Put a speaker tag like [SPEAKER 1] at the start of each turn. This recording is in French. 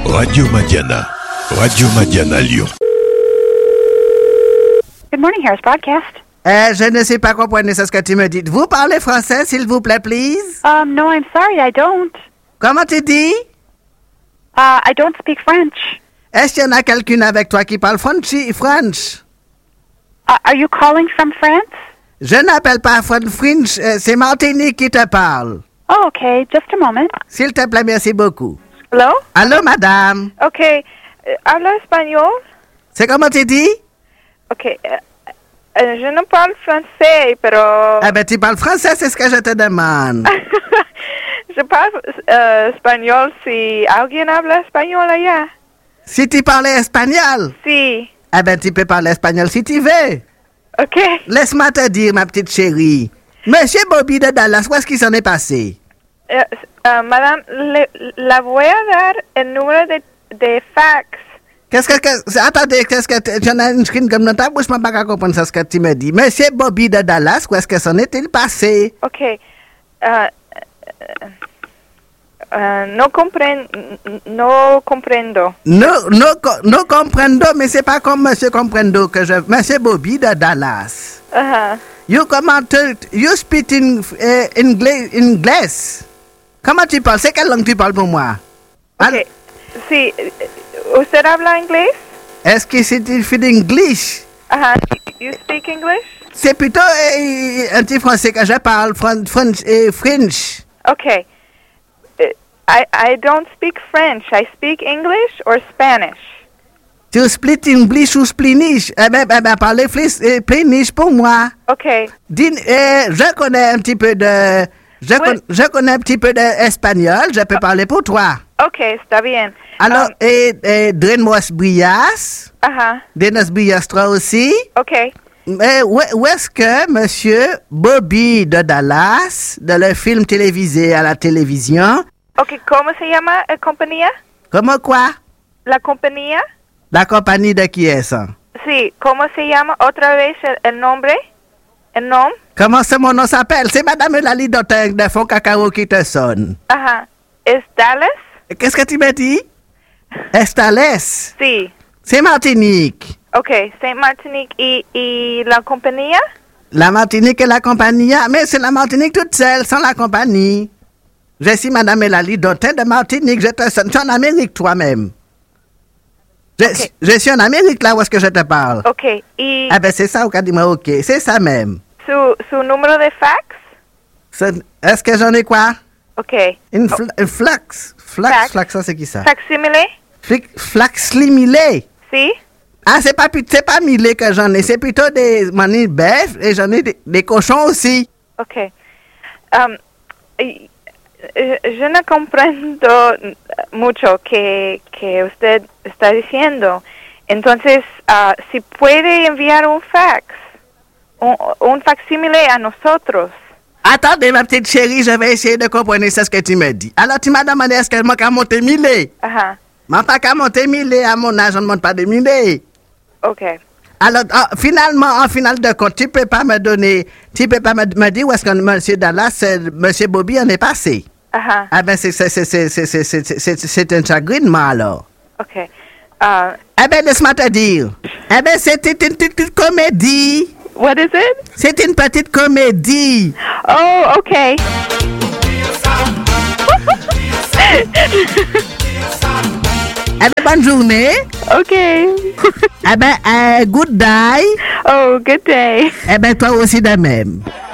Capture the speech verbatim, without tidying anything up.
[SPEAKER 1] Radio Madiana. Radio Madiana Lyon.
[SPEAKER 2] Good morning, Harris Broadcast.
[SPEAKER 3] Euh, je ne sais pas comprendre ce que tu me dis. Vous parlez français, s'il vous plaît, please?
[SPEAKER 2] Um, no, I'm sorry, I don't.
[SPEAKER 3] Comment tu dis?
[SPEAKER 2] Uh, I don't speak French.
[SPEAKER 3] Est-ce qu'il y en a quelqu'un avec toi qui parle French? French?
[SPEAKER 2] Uh, are you calling from France?
[SPEAKER 3] Je n'appelle pas French, euh, c'est Martinique qui te parle.
[SPEAKER 2] Oh, okay, just a moment.
[SPEAKER 3] S'il te plaît, merci beaucoup.
[SPEAKER 4] Hello?
[SPEAKER 3] Allô, madame?
[SPEAKER 4] Ok. Uh, habla espagnol?
[SPEAKER 3] C'est comment tu dis?
[SPEAKER 4] Ok. Uh, uh, je ne parle français, pero...
[SPEAKER 3] Ah ben, tu parles français, c'est ce que je te demande.
[SPEAKER 4] je parle uh, espagnol si alguien habla espagnol allá.
[SPEAKER 3] Si tu parlais espagnol?
[SPEAKER 4] Si.
[SPEAKER 3] Ah ben, tu peux parler espagnol si tu veux.
[SPEAKER 4] Ok.
[SPEAKER 3] Laisse-moi te dire, ma petite chérie. Monsieur Bobby de Dallas, où est-ce qu'il s'en est passé?
[SPEAKER 4] Uh, uh, madame, le, la voy a dar el número de, de fax.
[SPEAKER 3] Qu'est-ce que... que attendez, qu'est-ce que... J'en ai une screen comme notre bouche, je ne peux pas comprendre ce que tu me dis. Monsieur Bobby de Dallas, où est-ce que s'en est-il passé?
[SPEAKER 4] Ok. Uh, uh, no compren, no comprendo.
[SPEAKER 3] No, no, no comprendo, mais c'est pas comme Monsieur Comprendo que je... Monsieur Bobby de Dallas.
[SPEAKER 4] Uh-huh.
[SPEAKER 3] You comment te... You speak in, uh, English, English. Comment tu parles? C'est quelle langue tu parles pour moi?
[SPEAKER 4] Ok. Al- si, ¿usted habla inglés?
[SPEAKER 3] Est-ce que c'est fait English?
[SPEAKER 4] Uh-huh. You speak English?
[SPEAKER 3] C'est plutôt euh, un petit français que je parle, French. Euh, French.
[SPEAKER 4] Okay. I, I don't speak French. I speak English or Spanish.
[SPEAKER 3] Tu split English ou Splinish? Eh bien, eh ben, parlez Splinish pour moi.
[SPEAKER 4] Okay.
[SPEAKER 3] Dis, euh, je connais un petit peu de... Je,
[SPEAKER 4] oui.
[SPEAKER 3] con, je connais un petit peu d'espagnol. Je peux oh. parler pour toi.
[SPEAKER 4] Okay, está bien.
[SPEAKER 3] Alors, um, et, et Drenos Brias.
[SPEAKER 4] Ajá.
[SPEAKER 3] Drenos Brias toi aussi.
[SPEAKER 4] Okay.
[SPEAKER 3] Mais où, où est-ce que Monsieur Bobby de Dallas, de le film télévisé à la télévision...
[SPEAKER 4] Ok, ¿cómo se llama la compañía?
[SPEAKER 3] Comment quoi?
[SPEAKER 4] La compañía.
[SPEAKER 3] La compagnie de qui est ça?
[SPEAKER 4] Sí, ¿cómo se llama otra vez el, el nombre? El nom?
[SPEAKER 3] Comment ce mon nom s'appelle? C'est Madame Eulalie Dotin de Fond Cacao qui te sonne.
[SPEAKER 4] Ajá. ¿Es Dallas?
[SPEAKER 3] Qu'est-ce que tu me dis? Estales?
[SPEAKER 4] Sí.
[SPEAKER 3] C'est Martinique.
[SPEAKER 4] Ok, Saint Martinique y, y la compañía?
[SPEAKER 3] La Martinique et la compagnie, mais c'est la Martinique toute seule, sans la compagnie. Je suis Madame Eulalie Dotin de Martinique, je te sonne. Tu es en Amérique toi-même. Je, okay. je suis en Amérique là où est-ce que je te parle.
[SPEAKER 4] Ok. Y...
[SPEAKER 3] Ah ben c'est ça, au cas dis-moi ok. C'est ça même.
[SPEAKER 4] Su, su numéro de fax?
[SPEAKER 3] Ce, est-ce que j'en ai quoi?
[SPEAKER 4] Ok.
[SPEAKER 3] Une, fl-
[SPEAKER 4] oh.
[SPEAKER 3] une flax. Flax, flax, flax, ça c'est qui ça?
[SPEAKER 4] Facsimile?
[SPEAKER 3] Flax limilé.
[SPEAKER 4] Si.
[SPEAKER 3] Ah, c'est pas, c'est pas milé que j'en ai, c'est plutôt des manis de bœuf et j'en ai des, des cochons aussi.
[SPEAKER 4] Ok. Um, y, je no comprendo mucho que, que usted está diciendo. Entonces, uh, si puede enviar un fax, un, un facsímile a nosotros.
[SPEAKER 3] Attendez, ma petite chérie, je vais essayer de comprendre ce que tu me dis. Alors, tu m'as demandé est-ce qu'elle m'a qu'à monter mille?
[SPEAKER 4] Ajá.
[SPEAKER 3] M'a pas qu'à monter mille, à mon âge, on ne monte pas de mille.
[SPEAKER 4] Ok.
[SPEAKER 3] Alors, ah, finalement, en finale de compte, tu peux pas me donner, tu peux pas me, me dire où est-ce que M. Dallas, M. Bobby en est passé.
[SPEAKER 4] Ajá.
[SPEAKER 3] Ah ben, c'est, c'est, c'est, c'est, c'est, c'est, c'est, c'est, c'est un chagrinement, alors.
[SPEAKER 4] Ok. Uh,
[SPEAKER 3] eh ben, laisse-moi te dire. Eh ben, c'était une petite comédie.
[SPEAKER 4] What is it?
[SPEAKER 3] C'est une petite comédie.
[SPEAKER 4] Oh, ok.
[SPEAKER 3] Eh ben, bonne journée.
[SPEAKER 4] Ok.
[SPEAKER 3] Eh ben, uh, good day.
[SPEAKER 4] Oh, good day.
[SPEAKER 3] Eh ben, toi aussi de même.